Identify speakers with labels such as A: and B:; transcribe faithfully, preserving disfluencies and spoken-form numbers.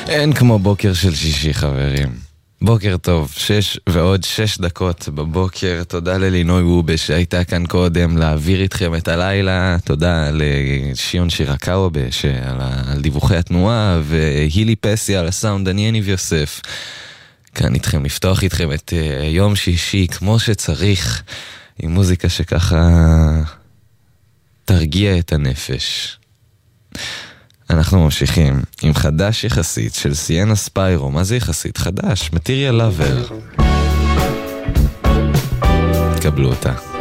A: אין כמו בוקר של שישי, חברים. בוקר טוב, שש ועוד שש דקות בבוקר. תודה ללינוי וובה שהייתה כאן קודם להעביר איתכם את הלילה. תודה לשיון שירקאובה על, על דיווחי התנועה, והילי פסי על הסאונד. אני יניב יוסף כאן איתכם לפתוח איתכם את uh, יום שישי כמו שצריך, עם מוזיקה שככה תרגיע את הנפש. אנחנו ממשיכים עם חדש יחסית של סיינה ספיירו. מה זה יחסית? חדש, מטריאל לאבר. קבלו אותה.